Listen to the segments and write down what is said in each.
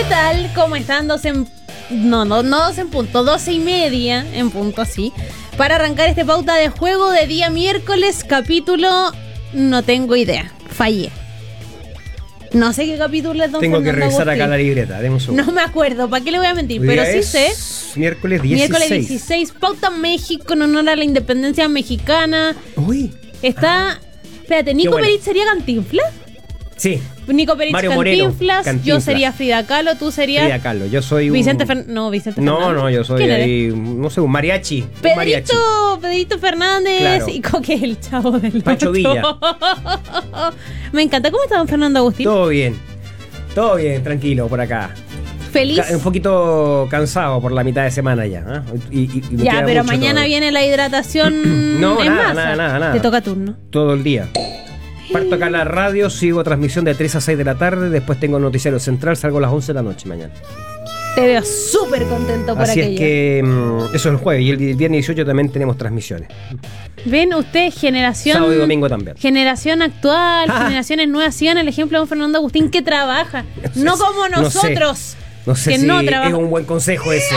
¿Qué tal? ¿Cómo están? 12 en punto, 12:30 en punto, así. Para arrancar este pauta de juego de día miércoles, capítulo, no tengo idea, fallé. No sé qué capítulo es, don Tengo Fernando que revisar Agustín. acá la libreta, deme un segundo. No me acuerdo, ¿para qué le voy a mentir? Hoy Pero día sí es sé. Miércoles 16. Miércoles 16, pauta México en honor a la independencia mexicana. Uy. Está... Espérate, ¿Nico bueno. Perich sería Cantinflas? Sí, Nico Perich Mario Moreno, Cantinflas, yo Cantinflas. sería Frida Kahlo, tú serías... Frida Kahlo, yo soy un... Vicente Fernández. No, yo soy ¿Quién eres? ahí, no sé, un mariachi. Un mariachi. Pedrito Fernández Claro. y Coque el Chavo del Pancho Ocho. Villa. Me encanta. ¿Cómo está don Fernando Agustín? Todo bien, tranquilo por acá. ¿Feliz? Un poquito cansado por la mitad de semana ya. ¿eh? Y me Ya, queda pero mucho mañana todavía. viene la hidratación No, en nada, masa. nada. Te toca turno. Todo el día. Parto acá en la radio, sigo transmisión de 3 a 6 de la tarde, después tengo noticiero central, salgo a las 11 de la noche mañana. Te veo súper contento por Así aquello. es que eso es el jueves y el viernes 18 también tenemos transmisiones. Ven usted, generación... Sábado y domingo también. Generación actual, Ah. generaciones nuevas. Sigan el ejemplo de don Fernando Agustín que trabaja. No como No sé. nosotros. No sé que si no trabaja. es un buen consejo ese.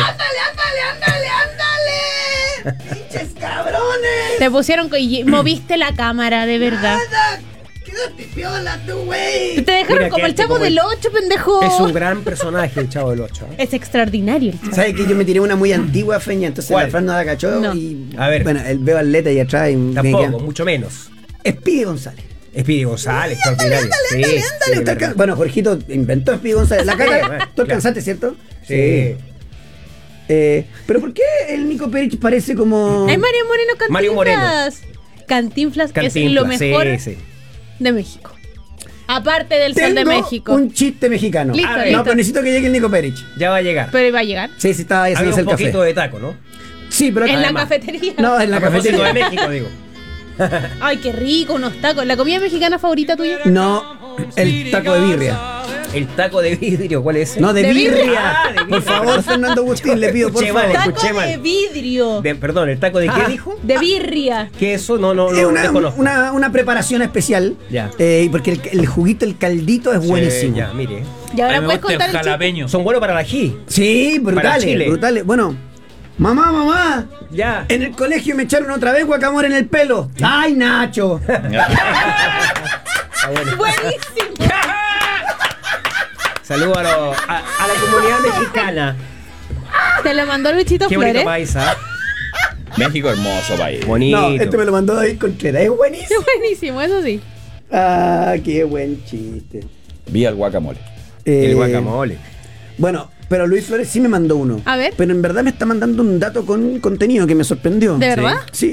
¡Ándale! ¡Pinches cabrones! Te pusieron y moviste la cámara, de verdad. ¡Nada! ¡Quédate piola tú, güey! Te dejaron Mira, como el quédate Chavo como del el- 8, pendejo. Es un gran personaje el Chavo del 8. Es extraordinario el Chavo. ¿Sabes que yo me tiré una muy antigua, Feña? Entonces ¿Cuál? la Fran no la cachó No. y... A ver. Bueno, veo al Leta y atrás y... Tampoco, mucho menos. Speedy González. Speedy González, extraordinario. Sí, Ándale, sí, usted verdad. bueno, Jorgito inventó Speedy González. La cara, Bueno, tú claro. alcanzaste, ¿cierto? Sí. Pero ¿por qué el Nico Perich parece como... Es Mario Moreno Cantinflas. Mario Moreno. Cantinflas, es Cantinflas, lo mejor sí. de México. Aparte del Sol de Tengo México. un chiste mexicano. Listo, A ver. listo. No, pero necesito que llegue el Nico Perich. Ya va a llegar. Pero iba a llegar. Sí, estaba Había haciéndose un el café. poquito de taco, ¿no? Sí, pero... En la Además. cafetería. No, en la A propósito cafetería. de México, digo. Ay, qué rico, unos tacos. ¿La comida mexicana favorita tuya? No, el taco de birria. El taco de vidrio, ¿cuál es ese? No, de ¿De birria? birria. Ah, de birria. Por favor, Fernando Agustín, le pido, por Escuché favor. mal, Taco escuché de mal. vidrio. Perdón, ¿el taco de qué Ah. dijo? De birria. Que eso no Es desconozco. una preparación especial. Ya. Porque el juguito, el caldito es buenísimo. Ya, mire. Y ahora A mí puedes me gusta contar el el chiste. jalapeño. Son buenos para el ají. Sí, Para brutales, Chile. brutales. Bueno, mamá, Ya. en el colegio me echaron otra vez guacamole en el pelo. ¡Ay, Nacho! Ah, bueno. Buenísimo. Saludos a la comunidad mexicana. Te lo mandó Luchito Qué bonito Flores. país, ¿ah? México, hermoso país. Bonito. No, este me lo mandó David Contreras. Es buenísimo. Es buenísimo, eso sí. Ah, qué buen chiste. Vía el guacamole. El guacamole. Bueno, pero Luis Flores sí me mandó uno. A ver. Pero en verdad me está mandando un dato con contenido que me sorprendió. ¿De verdad? Sí,